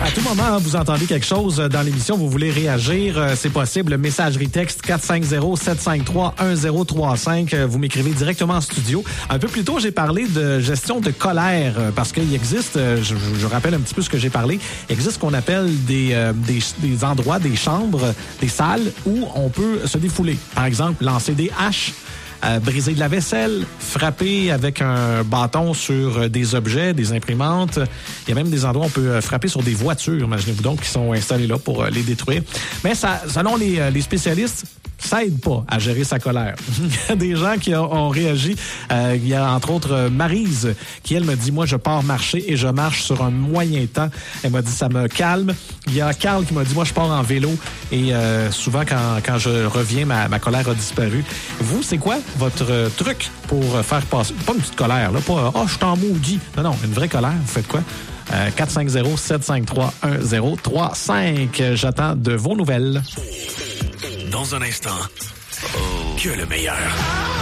À tout moment, vous entendez quelque chose dans l'émission, vous voulez réagir, c'est possible. Messagerie texte 450-753-1035. Vous m'écrivez directement en studio. Un peu plus tôt, j'ai parlé de gestion de colère parce qu'il existe, je rappelle un petit peu ce que j'ai parlé, il existe ce qu'on appelle des endroits, des chambres, des salles où on peut se défouler. Par exemple, lancer des haches, briser de la vaisselle, frapper avec un bâton sur des objets, des imprimantes. Il y a même des endroits où on peut frapper sur des voitures, imaginez-vous donc, qui sont installées là pour les détruire. Mais ça, selon les spécialistes, ça aide pas à gérer sa colère. Il y a des gens qui ont réagi. Il y a entre autres Maryse qui, elle, me dit, moi, je pars marcher et je marche sur un moyen temps. Elle m'a dit, ça me calme. Il y a Carl qui m'a dit, moi, je pars en vélo et souvent, quand je reviens, ma colère a disparu. Vous, c'est quoi votre truc pour faire passer, pas une petite colère, là, pas « oh, je t'en maudis ». Non, une vraie colère, vous faites quoi? 450-753-1035. J'attends de vos nouvelles. Dans un instant, que le meilleur.